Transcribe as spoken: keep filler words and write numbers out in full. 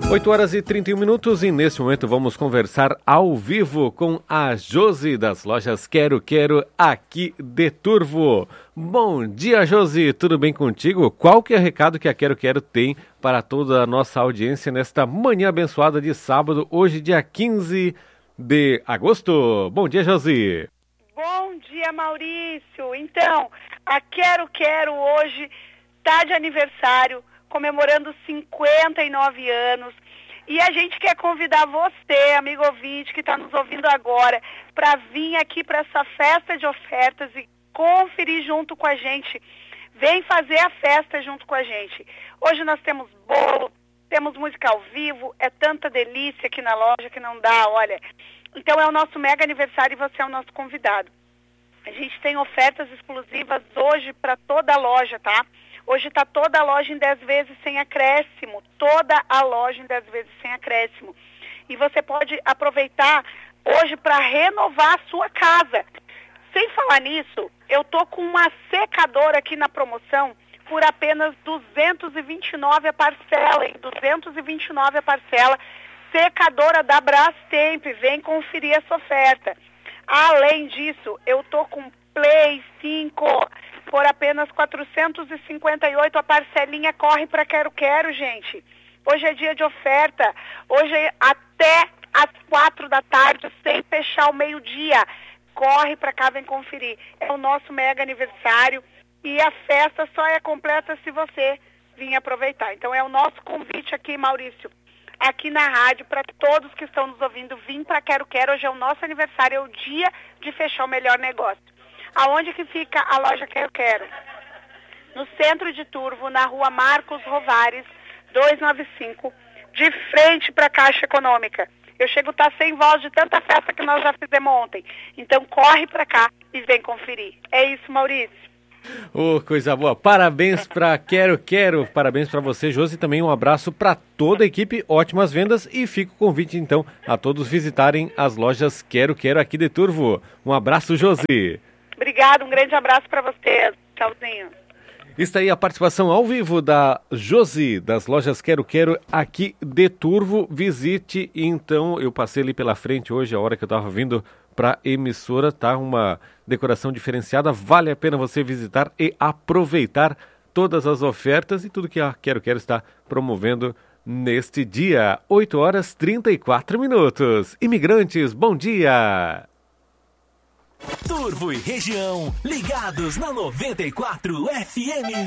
oito horas e trinta e um minutos e neste momento vamos conversar ao vivo com a Josi das lojas Quero Quero aqui de Turvo. Bom dia, Josi, tudo bem contigo? Qual que é o recado que a Quero Quero tem para toda a nossa audiência nesta manhã abençoada de sábado, hoje dia quinze de agosto? Bom dia, Josi. Bom dia, Maurício. Então, a Quero Quero hoje está de aniversário, comemorando cinquenta e nove anos, e a gente quer convidar você, amigo ouvinte, que está nos ouvindo agora, para vir aqui para essa festa de ofertas e conferir junto com a gente. Vem fazer a festa junto com a gente. Hoje nós temos bolo, temos música ao vivo, é tanta delícia aqui na loja que não dá, olha. Então é o nosso mega aniversário e você é o nosso convidado. A gente tem ofertas exclusivas hoje para toda a loja, tá? Hoje está toda a loja em dez vezes sem acréscimo. Toda a loja em dez vezes sem acréscimo. E você pode aproveitar hoje para renovar a sua casa. Sem falar nisso, eu tô com uma secadora aqui na promoção por apenas duzentos e vinte e nove reais a parcela, hein? duzentos e vinte e nove reais a parcela. Secadora da Brastemp. Vem conferir essa oferta. Além disso, eu tô com Play cinco por apenas quatrocentos e cinquenta e oito reais a parcelinha. Corre para Quero Quero, gente. Hoje é dia de oferta. Hoje é até às quatro da tarde, sem fechar o meio-dia. Corre para cá, vem conferir. É o nosso mega aniversário e a festa só é completa se você vir aproveitar. Então é o nosso convite aqui, Maurício, aqui na rádio, para todos que estão nos ouvindo, vim para Quero Quero. Hoje é o nosso aniversário, é o dia de fechar o melhor negócio. Aonde que fica a loja Quero Quero? No centro de Turvo, na rua Marcos Rovares, duzentos e noventa e cinco, de frente para a Caixa Econômica. Eu chego a estar sem voz de tanta festa que nós já fizemos ontem. Então corre para cá e vem conferir. É isso, Maurício. Oh, coisa boa. Parabéns para Quero Quero. Parabéns para você, Josi. E também um abraço para toda a equipe. Ótimas vendas. E fica o convite, então, a todos visitarem as lojas Quero Quero aqui de Turvo. Um abraço, Josi. Obrigado. Um grande abraço para você. Tchauzinho. Está aí a participação ao vivo da Josi, das lojas Quero Quero aqui de Turvo. Visite, então, eu passei ali pela frente hoje, a hora que eu estava vindo para a emissora, tá? Uma decoração diferenciada, vale a pena você visitar e aproveitar todas as ofertas e tudo que a Quero Quero está promovendo neste dia. oito horas e trinta e quatro minutos. Imigrantes, bom dia! Turvo e região, ligados na noventa e quatro F M.